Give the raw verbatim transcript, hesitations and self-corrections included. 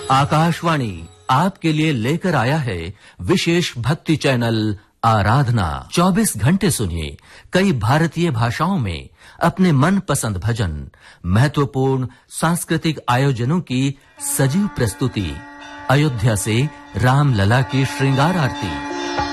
आकाशवाणी आपके लिए लेकर आया है विशेष भक्ति चैनल आराधना। चौबीस घंटे सुनिए कई भारतीय भाषाओं में अपने मन पसंद भजन, महत्वपूर्ण सांस्कृतिक आयोजनों की सजीव प्रस्तुति, अयोध्या से राम लला की श्रृंगार आरती,